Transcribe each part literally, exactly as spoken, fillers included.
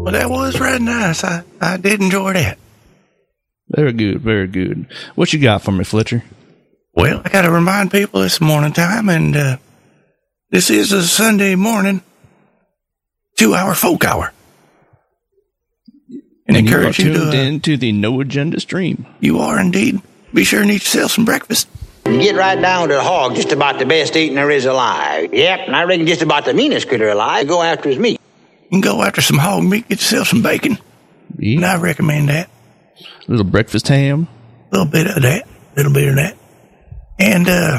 Well, that was right nice. I, I did enjoy that. Very good, very good. What you got for me, Fletcher? Well, I got to remind people it's morning time, and uh, this is a Sunday morning two-hour folk hour. And, and encourage you you, are tuned to, uh, in to the No Agenda stream. You are indeed. Be sure and eat yourself some breakfast. You get right down to the hog, just about the best eating there is alive. Yep, and I reckon just about the meanest critter alive. Go after his meat. You can go after some hog meat, get yourself some bacon. Yeah. And I recommend that. A little breakfast ham. A little bit of that. A little bit of that. And, uh,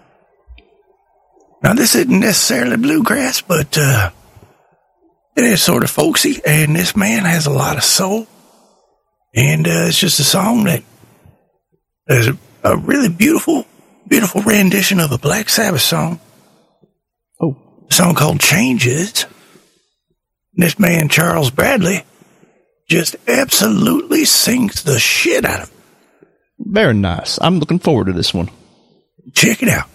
now this isn't necessarily bluegrass, but, uh, it is sort of folksy, and this man has a lot of soul. And, uh, it's just a song that is a, a really beautiful, beautiful rendition of a Black Sabbath song. Oh. A song called Changes. This man, Charles Bradley, just absolutely sings the shit out of it. Very nice. I'm looking forward to this one. Check it out.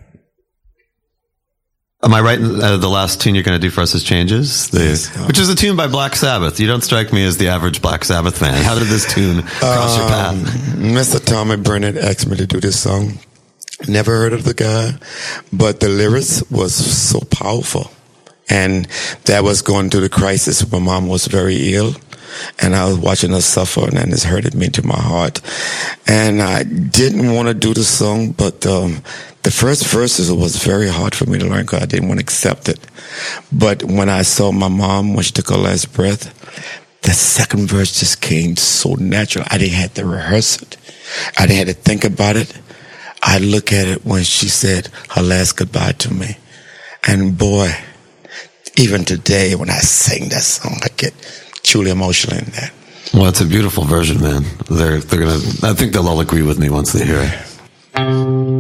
Am I right? Uh, the last tune you're going to do for us is Changes, the, yes, yeah. which is a tune by Black Sabbath. You don't strike me as the average Black Sabbath fan. How did this tune cross um, your path? Mister Tommy Burnett asked me to do this song. Never heard of the guy, but the lyrics was so powerful. And that was going through the crisis. My mom was very ill, and I was watching her suffer, and this hurted me to my heart. And I didn't want to do the song, but um, the first verses was very hard for me to learn because I didn't want to accept it. But when I saw my mom, when she took her last breath, the second verse just came so natural. I didn't have to rehearse it. I didn't have to think about it. I look at it when she said her last goodbye to me. And boy, even today when I sing that song, I get truly emotional in that. Well, it's a beautiful version, man. They're they're gonna. I think they'll all agree with me once they hear it.